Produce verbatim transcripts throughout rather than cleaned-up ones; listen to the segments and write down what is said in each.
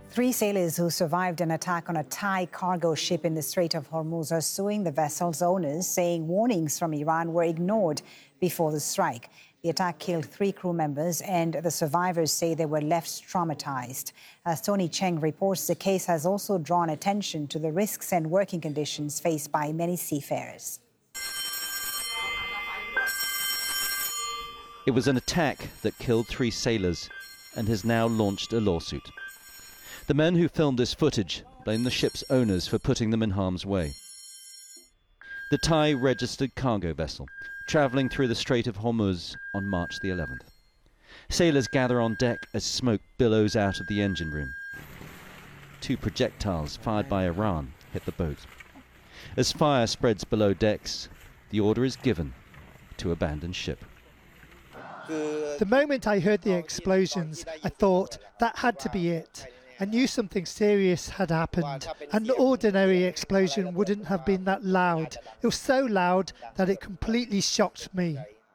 Three sailors who survived an attack on a Thai cargo ship in the Strait of Hormuz are suing the vessel's owners, saying warnings from Iran were ignored before the strike. The attack killed three crew members, and the survivors say they were left traumatized. As Tony Cheng reports, the case has also drawn attention to the risks and working conditions faced by many seafarers. It was an attack that killed three sailors and has now launched a lawsuit. The men who filmed this footage blame the ship's owners for putting them in harm's way. The Thai-registered cargo vessel travelling through the Strait of Hormuz on March the eleventh. Sailors gather on deck as smoke billows out of the engine room. Two projectiles fired by Iran hit the boat. As fire spreads below decks, the order is given to abandon ship. The moment I heard the explosions, I thought that had to be it. I knew something serious had happened. An ordinary explosion wouldn't have been that loud. It was so loud that it completely shocked me.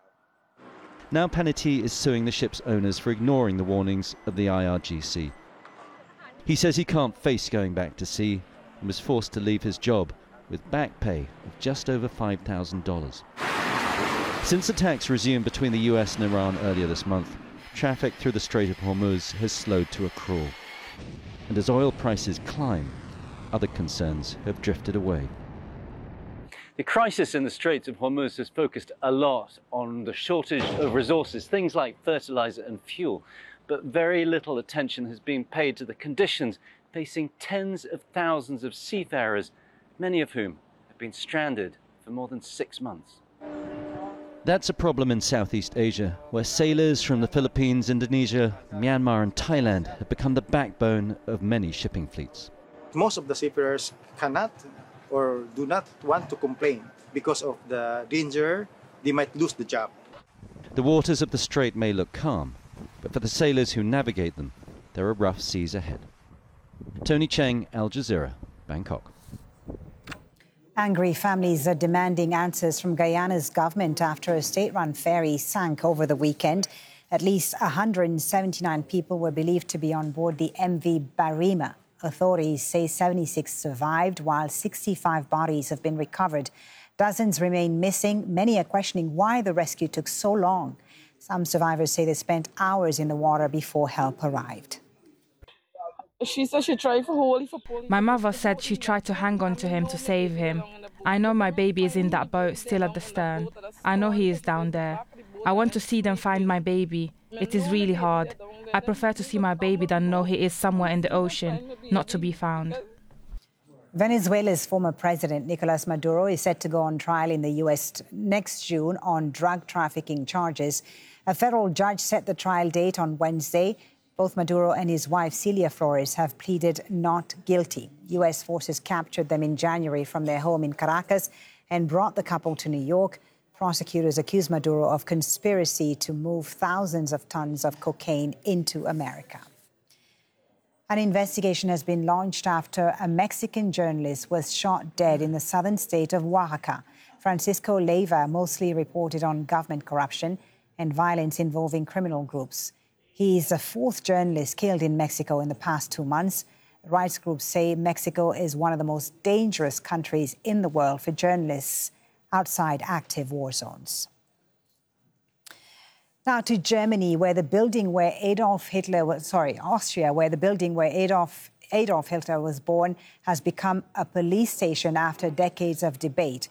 Now Paneti is suing the ship's owners for ignoring the warnings of the I R G C. He says he can't face going back to sea and was forced to leave his job with back pay of just over five thousand dollars. Since attacks resumed between the U S and Iran earlier this month, traffic through the Strait of Hormuz has slowed to a crawl. And as oil prices climb, other concerns have drifted away. The crisis in the Straits of Hormuz has focused a lot on the shortage of resources, things like fertilizer and fuel, but very little attention has been paid to the conditions facing tens of thousands of seafarers, many of whom have been stranded for more than six months. That's a problem in Southeast Asia, where sailors from the Philippines, Indonesia, Myanmar and Thailand have become the backbone of many shipping fleets. Most of the seafarers cannot or do not want to complain because of the danger they might lose the job. The waters of the strait may look calm, but for the sailors who navigate them, there are rough seas ahead. Tony Cheng, Al Jazeera, Bangkok. Angry families are demanding answers from Guyana's government after a state-run ferry sank over the weekend. At least one hundred seventy-nine people were believed to be on board the M V Barima. Authorities say seventy-six survived, while sixty-five bodies have been recovered. Dozens remain missing. Many are questioning why the rescue took so long. Some survivors say they spent hours in the water before help arrived. She said she tried for holy for pulling. My mother said she tried to hang on to him to save him. I know my baby is in that boat, still at the stern. I know he is down there. I want to see them find my baby. It is really hard. I prefer to see my baby than know he is somewhere in the ocean, not to be found. Venezuela's former president, Nicolas Maduro, is set to go on trial in the U S next June on drug trafficking charges. A federal judge set the trial date on Wednesday. Both Maduro and his wife, Celia Flores, have pleaded not guilty. U S forces captured them in January from their home in Caracas and brought the couple to New York. Prosecutors accuse Maduro of conspiracy to move thousands of tons of cocaine into America. An investigation has been launched after a Mexican journalist was shot dead in the southern state of Oaxaca. Francisco Leiva mostly reported on government corruption and violence involving criminal groups. He is the fourth journalist killed in Mexico in the past two months. Rights groups say Mexico is one of the most dangerous countries in the world for journalists outside active war zones. Now to Germany, where the building where Adolf Hitler was, sorry, Austria, where the building where Adolf, Adolf Hitler was born has become a police station after decades of debate.